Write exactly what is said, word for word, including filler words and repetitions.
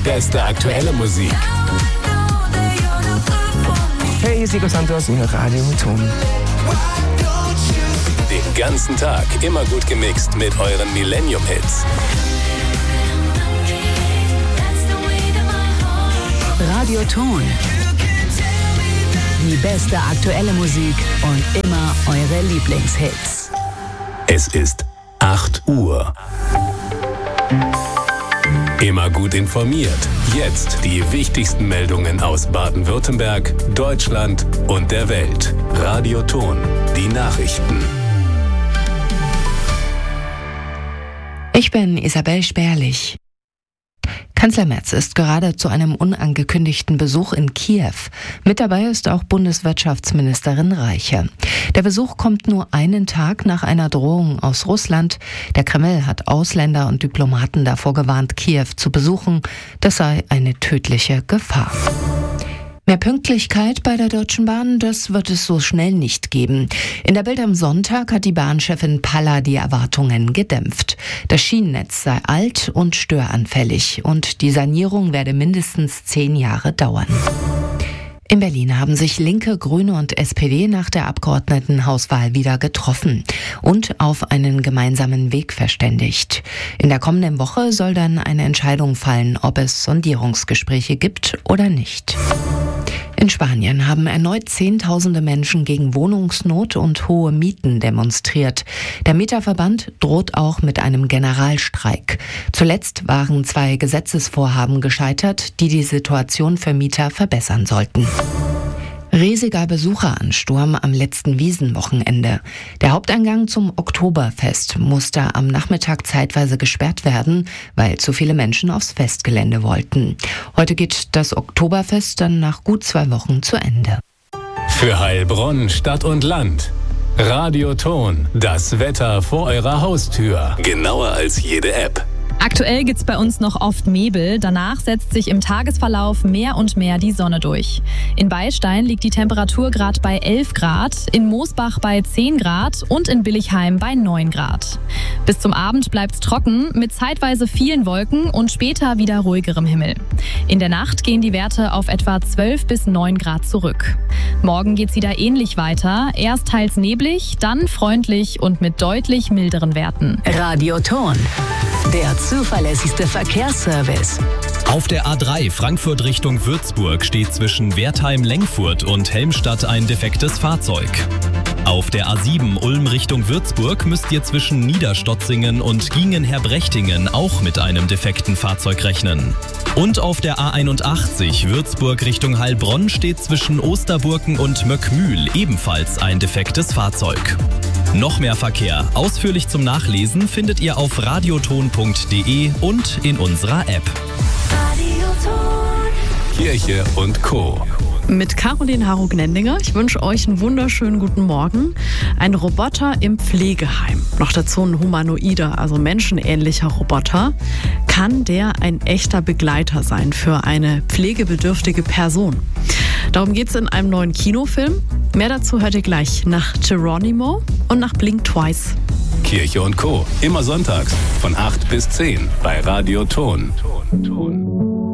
beste aktuelle Musik. Hey, hier ist Nico Santos in Radio Ton. Den ganzen Tag immer gut gemixt mit euren Millennium-Hits. Radio Ton. Die beste aktuelle Musik und immer eure Lieblingshits. Es ist acht Uhr. Immer gut informiert. Jetzt die wichtigsten Meldungen aus Baden-Württemberg, Deutschland und der Welt. Radio Ton. Die Nachrichten. Ich bin Isabel Sperlich. Kanzler Merz ist gerade zu einem unangekündigten Besuch in Kiew. Mit dabei ist auch Bundeswirtschaftsministerin Reiche. Der Besuch kommt nur einen Tag nach einer Drohung aus Russland. Der Kreml hat Ausländer und Diplomaten davor gewarnt, Kiew zu besuchen. Das sei eine tödliche Gefahr. Mehr Pünktlichkeit bei der Deutschen Bahn, das wird es so schnell nicht geben. In der Bild am Sonntag hat die Bahnchefin Palla die Erwartungen gedämpft. Das Schienennetz sei alt und störanfällig und die Sanierung werde mindestens zehn Jahre dauern. In Berlin haben sich Linke, Grüne und S P D nach der Abgeordnetenhauswahl wieder getroffen und auf einen gemeinsamen Weg verständigt. In der kommenden Woche soll dann eine Entscheidung fallen, ob es Sondierungsgespräche gibt oder nicht. In Spanien haben erneut Zehntausende Menschen gegen Wohnungsnot und hohe Mieten demonstriert. Der Mieterverband droht auch mit einem Generalstreik. Zuletzt waren zwei Gesetzesvorhaben gescheitert, die die Situation für Mieter verbessern sollten. Riesiger Besucheransturm am letzten Wiesenwochenende. Der Haupteingang zum Oktoberfest musste am Nachmittag zeitweise gesperrt werden, weil zu viele Menschen aufs Festgelände wollten. Heute geht das Oktoberfest dann nach gut zwei Wochen zu Ende. Für Heilbronn, Stadt und Land. Radio Ton, das Wetter vor eurer Haustür. Genauer als jede App. Aktuell gibt's bei uns noch oft Nebel, danach setzt sich im Tagesverlauf mehr und mehr die Sonne durch. In Beilstein liegt die Temperatur gerade bei elf Grad, in Moosbach bei zehn Grad und in Billigheim bei neun Grad. Bis zum Abend bleibt's trocken, mit zeitweise vielen Wolken und später wieder ruhigerem Himmel. In der Nacht gehen die Werte auf etwa zwölf bis neun Grad zurück. Morgen geht's wieder ähnlich weiter, erst teils neblig, dann freundlich und mit deutlich milderen Werten. Radio Ton. Der zuverlässigste Verkehrsservice. Auf der A drei Frankfurt Richtung Würzburg steht zwischen Wertheim-Lengfurt und Helmstadt ein defektes Fahrzeug. Auf der A sieben Ulm Richtung Würzburg müsst ihr zwischen Niederstotzingen und Giengen-Herbrechtingen auch mit einem defekten Fahrzeug rechnen. Und auf der A einundachtzig Würzburg Richtung Heilbronn steht zwischen Osterburken und Möckmühl ebenfalls ein defektes Fahrzeug. Noch mehr Verkehr, ausführlich zum Nachlesen, findet ihr auf radioton punkt de und in unserer App. Kirche und Co. Mit Caroline Harro-Gnendinger. Ich wünsche euch einen wunderschönen guten Morgen. Ein Roboter im Pflegeheim, noch dazu ein humanoider, also menschenähnlicher Roboter. Kann der ein echter Begleiter sein für eine pflegebedürftige Person? Darum geht es in einem neuen Kinofilm. Mehr dazu hört ihr gleich nach Geronimo und nach Blink Twice. Kirche und Co. Immer sonntags von acht bis zehn bei Radio Ton. Ton, Ton.